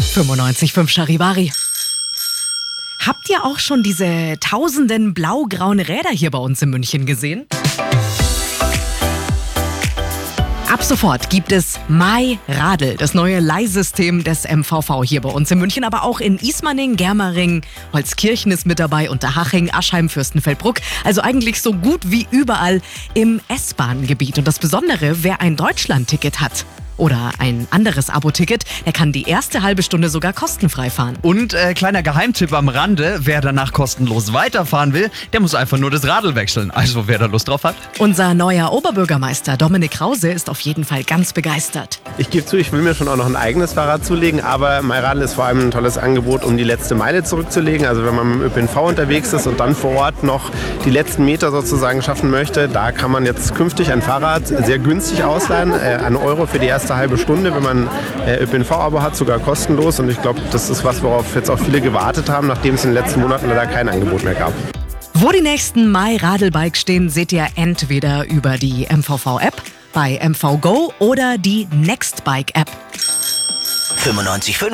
95.5 Charivari. Habt ihr auch schon diese tausenden blau-grauen Räder hier bei uns in München gesehen? Ab sofort gibt es MyRadl, das neue Leihsystem des MVV hier bei uns in München, aber auch in Ismaning, Germering, Holzkirchen ist mit dabei, Unterhaching, Aschheim, Fürstenfeldbruck. Also eigentlich so gut wie überall im S-Bahn-Gebiet. Und das Besondere, wer ein Deutschland-Ticket hat oder ein anderes Abo-Ticket, der kann die erste halbe Stunde sogar kostenfrei fahren. Und kleiner Geheimtipp am Rande, wer danach kostenlos weiterfahren will, der muss einfach nur das Radl wechseln. Also wer da Lust drauf hat. Unser neuer Oberbürgermeister Dominik Krause ist auf jeden Fall ganz begeistert. Ich gebe zu, ich will mir schon auch noch ein eigenes Fahrrad zulegen, aber MyRadl ist vor allem ein tolles Angebot, um die letzte Meile zurückzulegen. Also wenn man mit dem ÖPNV unterwegs ist und dann vor Ort noch die letzten Meter sozusagen schaffen möchte, da kann man jetzt künftig ein Fahrrad sehr günstig ausleihen. 1 Euro für die erste halbe Stunde, wenn man ÖPNV-Abo hat, sogar kostenlos. Und ich glaube, das ist was, worauf jetzt auch viele gewartet haben, nachdem es in den letzten Monaten leider kein Angebot mehr gab. Wo die nächsten MyRadl-Bikes stehen, seht ihr entweder über die MVV-App, bei MVGo oder die Nextbike-App. 95.5